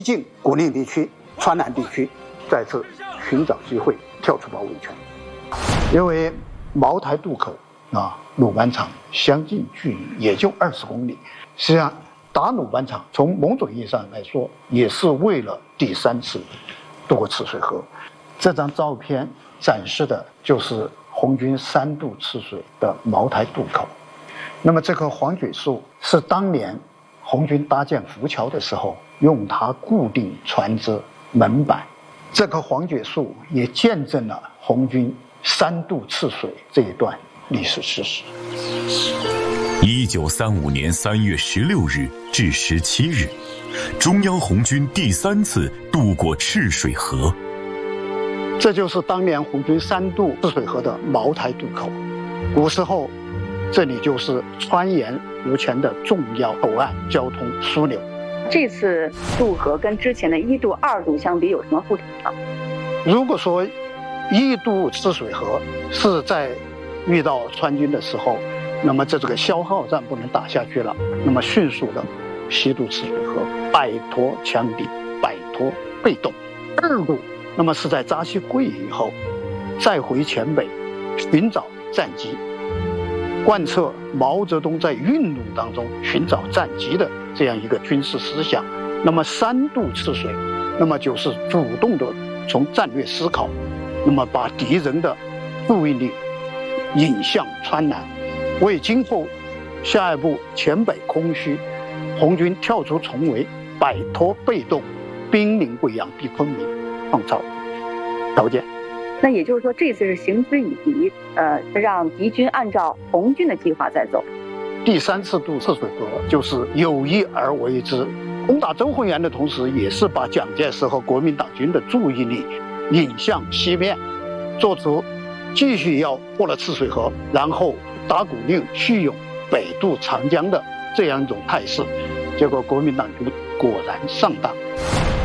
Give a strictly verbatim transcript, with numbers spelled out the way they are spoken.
进古宁地区、川南地区，再次寻找机会跳出包围圈。因为茅台渡口啊，鲁班场相近距离也就二十公里，实际上打鲁班场从某种意义上来说，也是为了第三次渡过赤水河。这张照片展示的就是红军三渡赤水的茅台渡口。那么这棵黄桷树是当年红军搭建浮桥的时候用它固定船只门板，这棵黄桷树也见证了红军三渡赤水这一段历史事实。 一九三五年三月十六日至十七日，中央红军第三次渡过赤水河。 这就是当年红军三渡赤水河的茅台渡口。古时候，这里就是川盐吴黔的重要口岸交通枢纽。 这次渡河跟之前的一渡、二渡相比有什么不同呢？ 如果说一渡赤水河是在遇到川军的时候，那么这这个消耗战不能打下去了，那么迅速的西渡赤水河，摆脱羌敌，摆脱被动。二渡那么是在扎西会议以后，再回黔北寻找战机，贯彻毛泽东在运动当中寻找战机的这样一个军事思想。那么三渡赤水，那么就是主动的从战略思考，那么把敌人的注意力引向川南，为今后下一步黔北空虚，红军跳出重围，摆脱被动，兵临贵阳逼昆明，创造条件。 那也就是说，这次是行之以敌，呃，让敌军按照红军的计划在走。 第三次渡赤水河就是有意而为之，攻打周浑源的同时，也是把蒋介石和国民党军的注意力引向西面，做出继续要过了赤水河，然后打古宁、叙永、北渡长江的这样一种态势。结果国民党军果然上当。